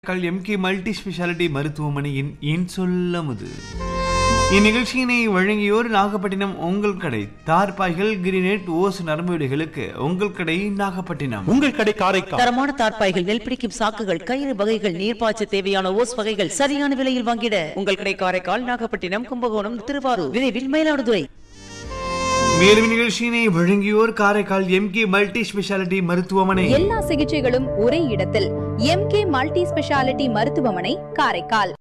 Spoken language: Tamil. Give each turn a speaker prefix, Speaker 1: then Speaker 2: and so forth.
Speaker 1: எம்கே மல்டி ஸ்பெஷாலிட்டி மருத்துவமனையின் என் சொல்லமுது இந்நிகழ்ச்சியினை வழங்கியோர் நாகப்பட்டினம் உங்கள் கடை தார்பாய்கள் கிரினேட் ஓஸ் நரம்பு வீடுகளுக்கு உங்கள் கடை நாகப்பட்டினம்
Speaker 2: உங்கள் கடை காரைக்கால்
Speaker 3: தரமான தார்பாய்கள் நெல் பிடிக்கும் சாக்குகள் கயிறு வகைகள் நீர்ப்பாய்ச்ச தேவையான ஓஸ் வகைகள் சரியான விலையில் வாங்கிட உங்கள் கடை காரைக்கால் நாகப்பட்டினம் கும்பகோணம் திருவாரூர் விரைவில் மயிலாடுதுறை.
Speaker 1: மேலும் நிகழ்ச்சியினை வழங்கியோர் காரைக்கால் எம்கே மல்டி ஸ்பெஷாலிட்டி மருத்துவமனை.
Speaker 4: எல்லா சிகிச்சைகளும் ஒரே இடத்தில் எம்கே மல்டி ஸ்பெஷாலிட்டி மருத்துவமனை காரைக்கால்.